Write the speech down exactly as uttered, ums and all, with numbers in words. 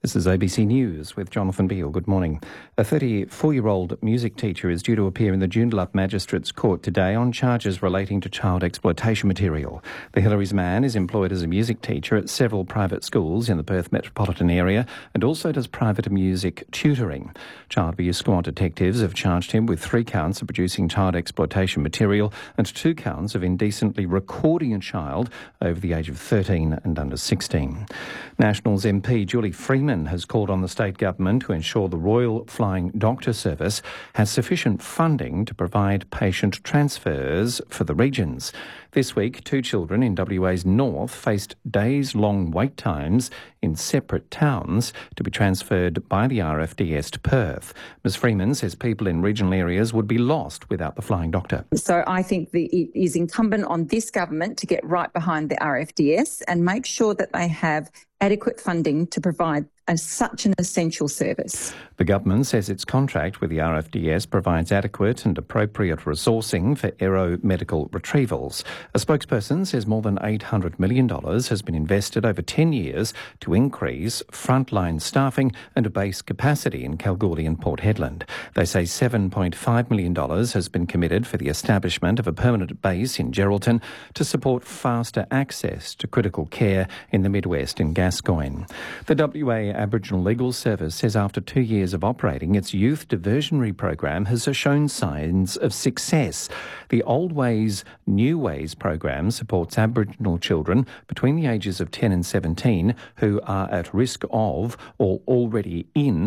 This is A B C News with Jonathan Beale. Good morning. A thirty-four-year-old music teacher is due to appear in the Joondalup Magistrates Court today on charges relating to child exploitation material. The Hillary's man is employed as a music teacher at several private schools in the Perth metropolitan area and also does private music tutoring. Child abuse squad detectives have charged him with three counts of producing child exploitation material and two counts of indecently recording a child over the age of thirteen and under sixteen. Nationals M P Julie Freeman has called on the state government to ensure the Royal Flying Doctor Service has sufficient funding to provide patient transfers for the regions. This week, two children in W A's north faced days-long wait times in separate towns to be transferred by the R F D S to Perth. Ms Freeman says people in regional areas would be lost without the Flying Doctor. So I think the, it is incumbent on this government to get right behind the R F D S and make sure that they have adequate funding to provide a, such an essential service. The government says its contract with the R F D S provides adequate and appropriate resourcing for aero medical retrievals. A spokesperson says more than eight hundred million dollars has been invested over ten years to increase frontline staffing and base capacity in Kalgoorlie and Port Hedland. They say seven point five million dollars has been committed for the establishment of a permanent base in Geraldton to support faster access to critical care in the Midwest and Gascoyne. The W A Aboriginal Legal Service says after two years of operating, its youth diversionary program has shown signs of success. The Old Ways, New Ways program supports Aboriginal children between the ages of ten and seventeen who are at risk of or already in